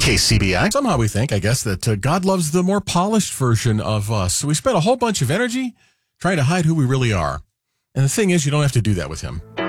KCBI. Somehow we think, I guess, that God loves the more polished version of us. So we spend a whole bunch of energy trying to hide who we really are. And the thing is, you don't have to do that with him.